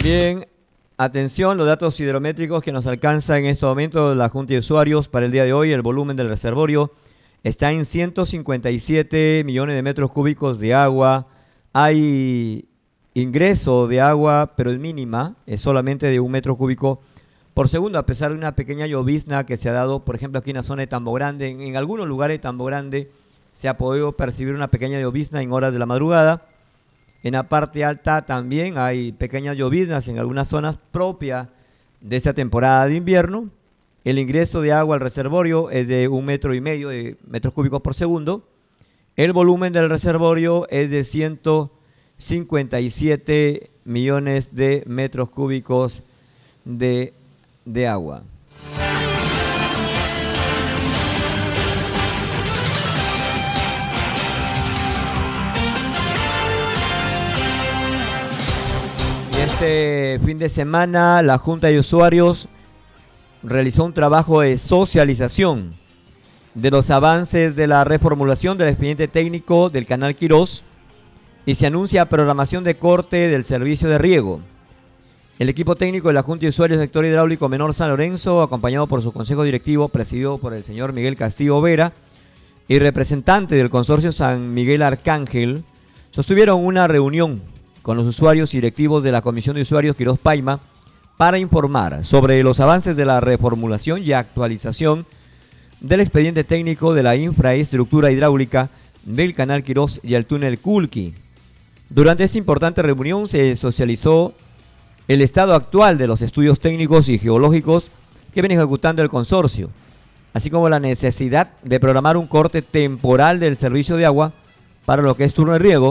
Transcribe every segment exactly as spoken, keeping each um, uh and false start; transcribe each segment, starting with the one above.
Bien, atención, los datos hidrométricos que nos alcanza en este momento la Junta de Usuarios para el día de hoy. El volumen del reservorio está en ciento cincuenta y siete millones de metros cúbicos de agua. Hay ingreso de agua, pero es mínima, es solamente de un metro cúbico por segundo, a pesar de una pequeña llovizna que se ha dado, por ejemplo, aquí en la zona de Tambo Grande. En, en algunos lugares de Tambo Grande se ha podido percibir una pequeña llovizna en horas de la madrugada. En la parte alta también hay pequeñas lloviznas en algunas zonas propias de esta temporada de invierno. El ingreso de agua al reservorio es de un metro y medio de metros cúbicos por segundo. El volumen del reservorio es de ciento cincuenta y siete millones de metros cúbicos de, de agua. Este fin de semana la Junta de Usuarios realizó un trabajo de socialización de los avances de la reformulación del expediente técnico del Canal Quirós y se anuncia programación de corte del servicio de riego. El equipo técnico de la Junta de Usuarios del Sector Hidráulico Menor San Lorenzo, acompañado por su consejo directivo presidido por el señor Miguel Castillo Vera y representante del consorcio San Miguel Arcángel, sostuvieron una reunión con los usuarios y directivos de la Comisión de Usuarios Quirós Paima para informar sobre los avances de la reformulación y actualización del expediente técnico de la infraestructura hidráulica del Canal Quirós y el túnel Culqui. Durante esta importante reunión se socializó el estado actual de los estudios técnicos y geológicos que viene ejecutando el consorcio, así como la necesidad de programar un corte temporal del servicio de agua para lo que es turno de riego,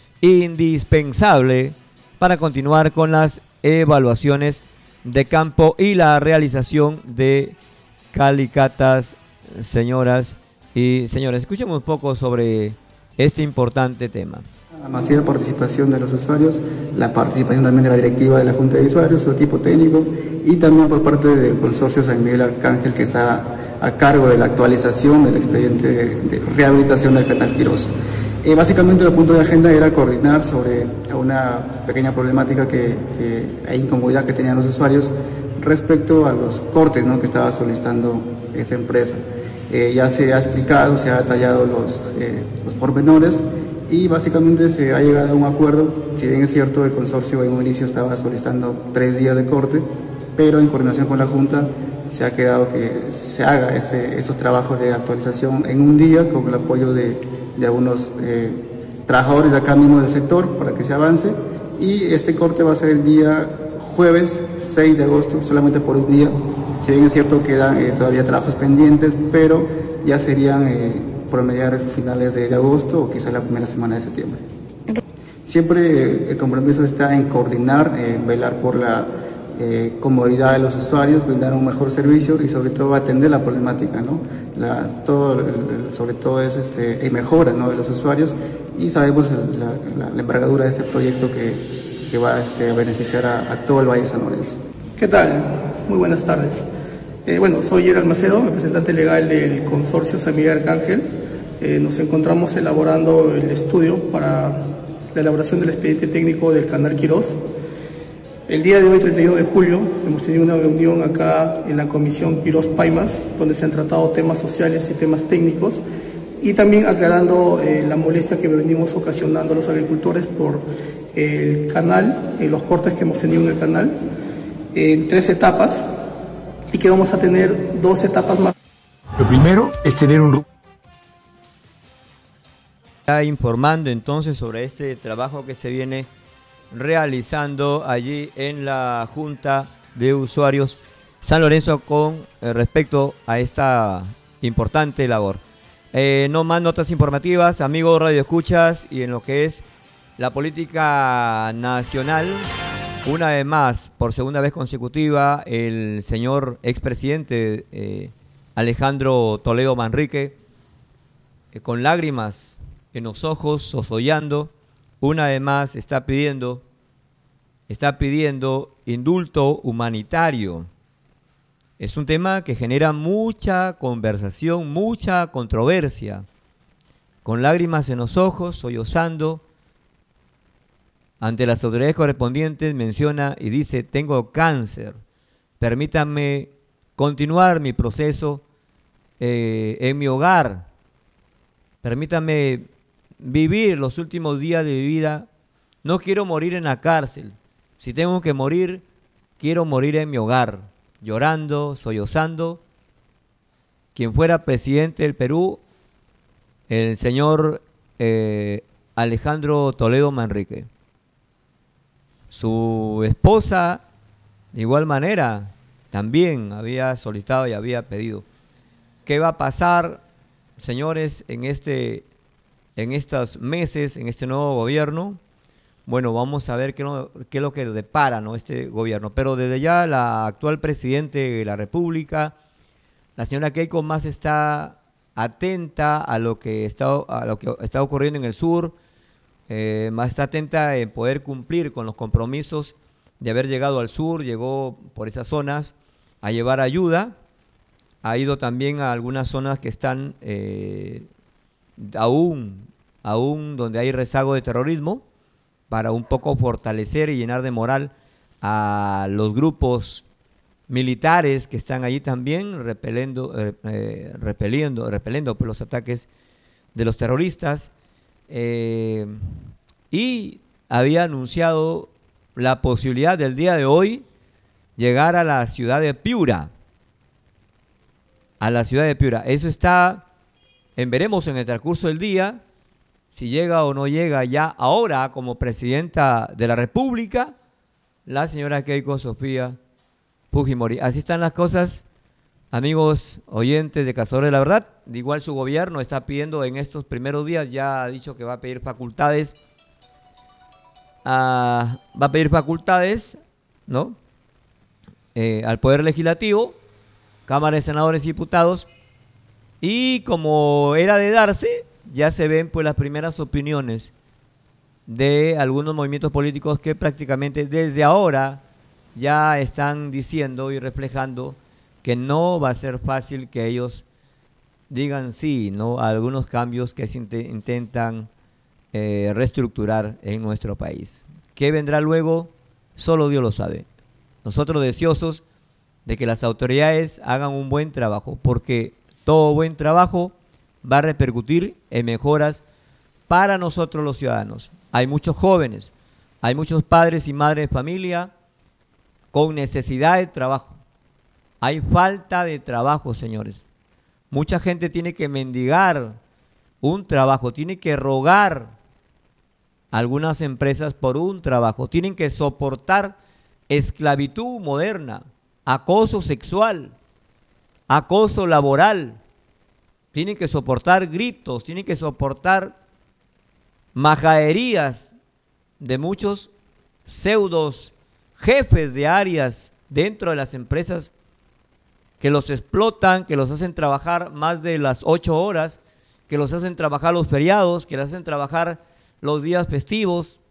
indispensable para continuar con las evaluaciones de campo y la realización de calicatas. Señoras y señores, escuchemos un poco sobre este importante tema. La masiva participación de los usuarios, la participación también de la directiva de la Junta de Usuarios, su equipo técnico y también por parte del consorcio San Miguel Arcángel, que está a cargo de la actualización del expediente de, de rehabilitación del Canal Quirós. Eh, básicamente el punto de agenda era coordinar sobre una pequeña problemática que, que e incomodidad que tenían los usuarios respecto a los cortes, ¿no?, que estaba solicitando esta empresa. Eh, ya se ha explicado, se ha detallado los, eh, los pormenores y básicamente se ha llegado a un acuerdo. Si bien es cierto, el consorcio en un inicio estaba solicitando tres días de corte, pero en coordinación con la Junta se ha quedado que se haga este, estos trabajos de actualización en un día con el apoyo de de algunos eh, trabajadores de acá mismo del sector para que se avance, y este corte va a ser el día jueves seis de agosto, solamente por un día. Si bien es cierto, quedan eh, todavía trabajos pendientes, pero ya serían eh, por mediar finales de, de agosto o quizá la primera semana de septiembre. Siempre eh, el compromiso está en coordinar, eh, velar por la eh, comodidad de los usuarios, brindar un mejor servicio y sobre todo atender la problemática, ¿no? La, todo, sobre todo es este, en mejora, ¿no?, de los usuarios, y sabemos la, la, la envergadura de este proyecto que, que va este, a beneficiar a, a todo el Valle de San Lorenzo. ¿Qué tal? Muy buenas tardes. Eh, bueno, soy Gerald Macedo, representante legal del consorcio San Miguel Arcángel. Eh, nos encontramos elaborando el estudio para la elaboración del expediente técnico del Canal Quirós. El día de hoy, treinta y uno de julio, hemos tenido una reunión acá en la Comisión Quirós Paimas, donde se han tratado temas sociales y temas técnicos, y también aclarando eh, la molestia que venimos ocasionando a los agricultores por el canal, en los cortes que hemos tenido en el canal, en tres etapas, y que vamos a tener dos etapas más. Lo primero es tener un... Está informando entonces sobre este trabajo que se viene realizando allí en la Junta de Usuarios San Lorenzo con eh, respecto a esta importante labor. Eh, no más notas informativas, amigos Radio Escuchas, y en lo que es la política nacional, una vez más, por segunda vez consecutiva, el señor expresidente eh, Alejandro Toledo Manrique, eh, con lágrimas en los ojos, sosollando, una vez más está pidiendo, está pidiendo indulto humanitario. Es un tema que genera mucha conversación, mucha controversia. Con lágrimas en los ojos, sollozando, ante las autoridades correspondientes menciona y dice: tengo cáncer, permítanme continuar mi proceso eh, en mi hogar, permítanme vivir los últimos días de mi vida, no quiero morir en la cárcel, si tengo que morir, quiero morir en mi hogar, llorando, sollozando. Quien fuera presidente del Perú, el señor eh, Alejandro Toledo Manrique. Su esposa, de igual manera, también había solicitado y había pedido. ¿Qué va a pasar, señores, en, este, en estos meses, en este nuevo gobierno? Bueno, vamos a ver qué, no, qué es lo que depara, ¿no?, este gobierno. Pero desde ya la actual presidente de la República, la señora Keiko, más está atenta a lo que está, a lo que está ocurriendo en el sur, eh, más está atenta en poder cumplir con los compromisos de haber llegado al sur, llegó por esas zonas a llevar ayuda, ha ido también a algunas zonas que están eh, aún, aún donde hay rezago de terrorismo, para un poco fortalecer y llenar de moral a los grupos militares que están allí también repeliendo, eh, eh, repeliendo, repeliendo por los ataques de los terroristas, eh, y había anunciado la posibilidad del día de hoy llegar a la ciudad de Piura, a la ciudad de Piura. Eso está, en veremos en el transcurso del día, si llega o no llega ya ahora como presidenta de la República, la señora Keiko Sofía Fujimori. Así están las cosas, amigos oyentes de Cazadores de la Verdad. De igual su gobierno está pidiendo en estos primeros días, ya ha dicho que va a pedir facultades, a, va a pedir facultades, ¿no?, eh, al Poder Legislativo, Cámara de Senadores y Diputados, y como era de darse, ya se ven pues las primeras opiniones de algunos movimientos políticos que prácticamente desde ahora ya están diciendo y reflejando que no va a ser fácil que ellos digan sí, ¿no?, a algunos cambios que se intentan eh, reestructurar en nuestro país. ¿Qué vendrá luego? Solo Dios lo sabe. Nosotros deseosos de que las autoridades hagan un buen trabajo, porque todo buen trabajo va a repercutir en mejoras para nosotros los ciudadanos. Hay muchos jóvenes, hay muchos padres y madres de familia con necesidad de trabajo. Hay falta de trabajo, señores. Mucha gente tiene que mendigar un trabajo, tiene que rogar a algunas empresas por un trabajo, tienen que soportar esclavitud moderna, acoso sexual, acoso laboral, tienen que soportar gritos, tienen que soportar majaderías de muchos pseudos jefes de áreas dentro de las empresas que los explotan, que los hacen trabajar más de las ocho horas, que los hacen trabajar los feriados, que los hacen trabajar los días festivos,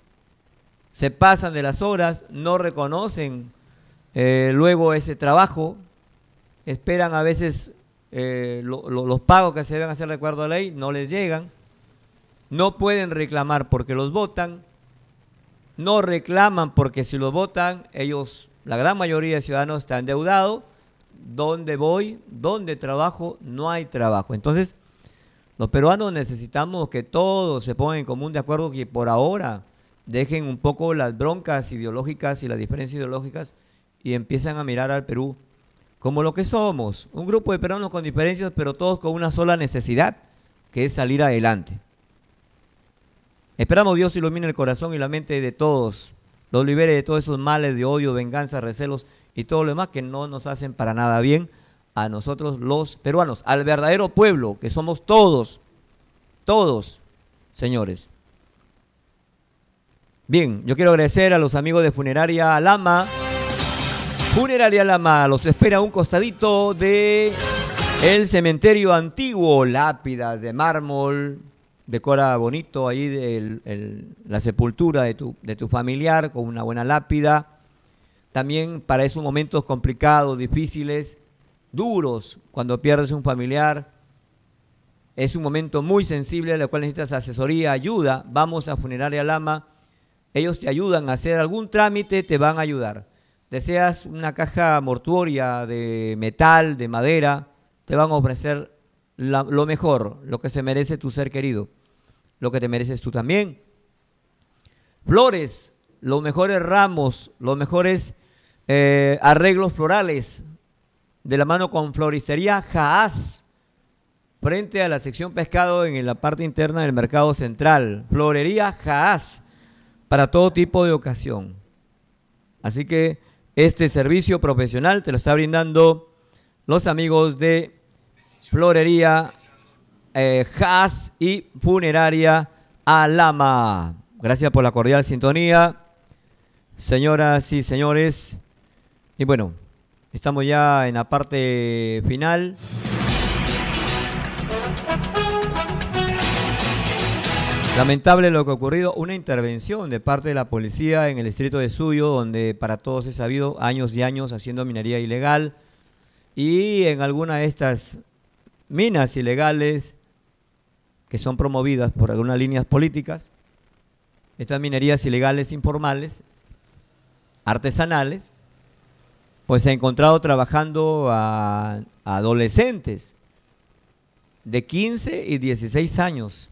se pasan de las horas, no reconocen eh, luego ese trabajo, esperan a veces eh, lo, lo, los pagos que se deben hacer de acuerdo a la ley, no les llegan, no pueden reclamar porque los votan, no reclaman porque si los votan, ellos, la gran mayoría de ciudadanos están endeudados. ¿Dónde voy? ¿Dónde trabajo? No hay trabajo. Entonces, los peruanos necesitamos que todos se pongan en común de acuerdo, que por ahora dejen un poco las broncas ideológicas y las diferencias ideológicas y empiezan a mirar al Perú como lo que somos, un grupo de peruanos con diferencias, pero todos con una sola necesidad, que es salir adelante. Esperamos Dios ilumine el corazón y la mente de todos, los libere de todos esos males de odio, venganza, recelos y todo lo demás que no nos hacen para nada bien a nosotros los peruanos, al verdadero pueblo que somos todos, todos, señores. Bien, yo quiero agradecer a los amigos de Funeraria Lama. Funeraria Lama los espera a un costadito de el cementerio antiguo, lápidas de mármol, decora bonito ahí el, el, la sepultura de tu, de tu familiar con una buena lápida. También para esos momentos complicados, difíciles, duros, cuando pierdes un familiar, es un momento muy sensible, al cual necesitas asesoría, ayuda. Vamos a Funeraria Lama, Ellos te ayudan a hacer algún trámite, te van a ayudar. Deseas una caja mortuoria de metal, de madera, te van a ofrecer la, lo mejor, lo que se merece tu ser querido, lo que te mereces tú también. Flores, los mejores ramos, los mejores eh, arreglos florales, de la mano con Floristería Jaaz, frente a la sección pescado en la parte interna del mercado central. Florería Jaaz, para todo tipo de ocasión. Así que este servicio profesional te lo está brindando los amigos de Florería eh, Jaaz y Funeraria Alama. Gracias por la cordial sintonía, señoras y señores. Y bueno, estamos ya en la parte final. Lamentable lo que ha ocurrido, una intervención de parte de la policía en el distrito de Suyo, donde para todos es sabido, años y años haciendo minería ilegal, y en alguna de estas minas ilegales que son promovidas por algunas líneas políticas, estas minerías ilegales informales, artesanales, pues se ha encontrado trabajando a, a adolescentes de quince y dieciséis años.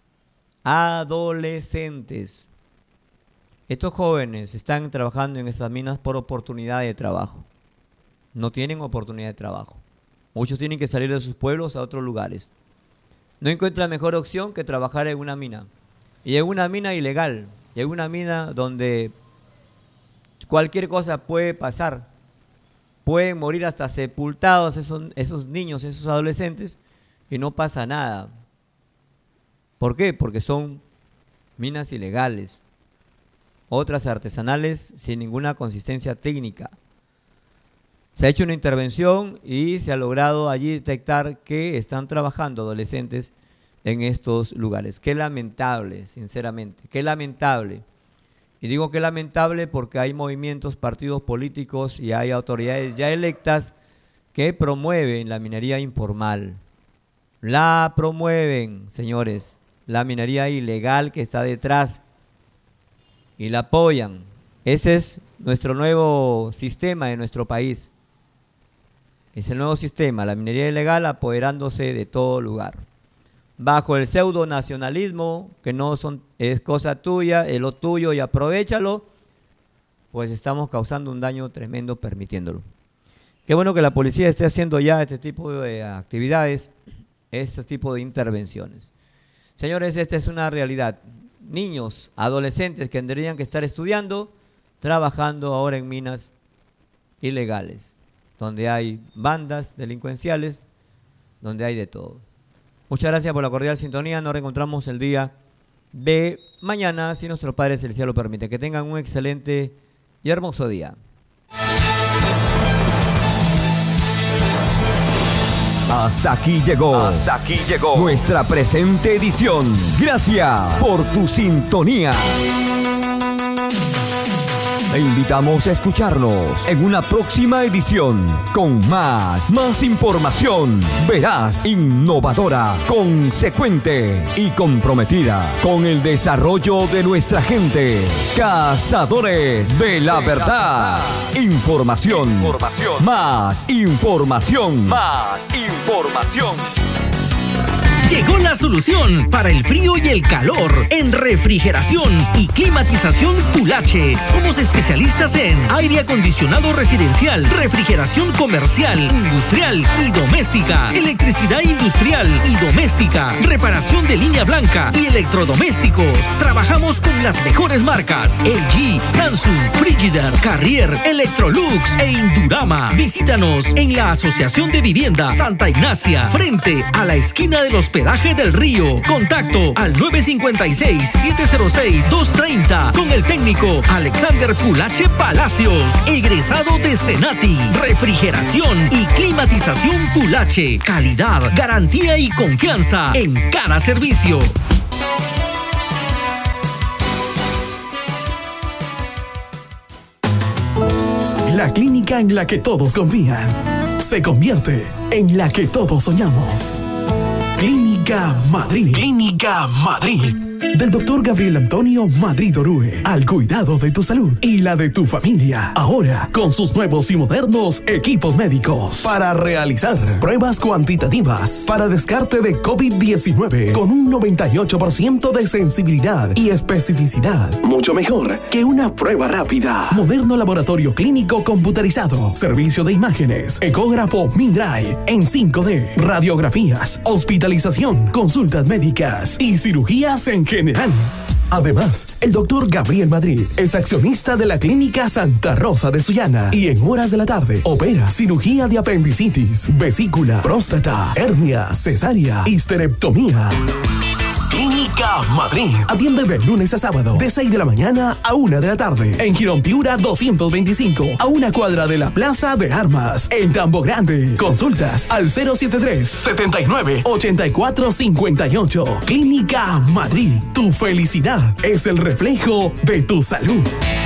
Adolescentes. Estos jóvenes están trabajando en esas minas por oportunidad de trabajo. No tienen oportunidad de trabajo. Muchos tienen que salir de sus pueblos a otros lugares. No encuentran mejor opción que trabajar en una mina. Y en una mina ilegal. Y en una mina donde cualquier cosa puede pasar. Pueden morir hasta sepultados esos, esos niños, esos adolescentes, y no pasa nada. ¿Por qué? Porque son minas ilegales, otras artesanales sin ninguna consistencia técnica. Se ha hecho una intervención y se ha logrado allí detectar que están trabajando adolescentes en estos lugares. Qué lamentable, sinceramente, qué lamentable. Y digo que lamentable porque hay movimientos, partidos políticos y hay autoridades ya electas que promueven la minería informal. La promueven, señores. La minería ilegal que está detrás y la apoyan. Ese es nuestro nuevo sistema en nuestro país. Es el nuevo sistema, la minería ilegal apoderándose de todo lugar. Bajo el pseudo nacionalismo, que no son, es cosa tuya, es lo tuyo y aprovéchalo, pues estamos causando un daño tremendo permitiéndolo. Qué bueno que la policía esté haciendo ya este tipo de actividades, este tipo de intervenciones. Señores, esta es una realidad. Niños, adolescentes que tendrían que estar estudiando, trabajando ahora en minas ilegales, donde hay bandas delincuenciales, donde hay de todo. Muchas gracias por la cordial sintonía. Nos reencontramos el día de mañana, si nuestro Padre Celestial lo permite. Que tengan un excelente y hermoso día. Hasta aquí llegó. Hasta aquí llegó nuestra presente edición. Gracias por tu sintonía. Te invitamos a escucharnos en una próxima edición con más, más información veraz, innovadora, consecuente y comprometida con el desarrollo de nuestra gente. Cazadores de la verdad. Información, información, más información, más información. Llegó la solución para el frío y el calor en refrigeración y climatización Pulache. Somos especialistas en aire acondicionado residencial, refrigeración comercial, industrial y doméstica, electricidad industrial y doméstica, reparación de línea blanca y electrodomésticos. Trabajamos con las mejores marcas: L G, Samsung, Frigidaire, Carrier, Electrolux e Indurama. Visítanos en la Asociación de Vivienda Santa Ignacia, frente a la esquina del Hospedaje del Río. Contacto al nueve cinco seis, siete cero seis, dos tres cero con el técnico Alexander Pulache Palacios, egresado de Senati. Refrigeración y climatización Pulache. Calidad, garantía y confianza en cada servicio. La clínica en la que todos confían se convierte en la que todos soñamos. Clínica Madrid. Clínica Madrid. Del doctor Gabriel Antonio Madrid Orue, al cuidado de tu salud y la de tu familia. Ahora, con sus nuevos y modernos equipos médicos para realizar pruebas cuantitativas para descarte de COVID diecinueve con un noventa y ocho por ciento de sensibilidad y especificidad. Mucho mejor que una prueba rápida. Moderno laboratorio clínico computarizado. Servicio de imágenes. Ecógrafo Mindray en cinco D. Radiografías. Hospitalización. Consultas médicas y cirugías en general. Además, el doctor Gabriel Madrid es accionista de la Clínica Santa Rosa de Sullana y en horas de la tarde opera cirugía de apendicitis, vesícula, próstata, hernia, cesárea, histerectomía. Clínica Madrid. Atiende de lunes a sábado, de seis de la mañana a una de la tarde. En Girón Piura doscientos veinticinco, a una cuadra de la Plaza de Armas. En Tambo Grande. Consultas al cero setenta y tres, setenta y nueve, ochenta y cuatro cincuenta y ocho. Clínica Madrid. Tu felicidad es el reflejo de tu salud.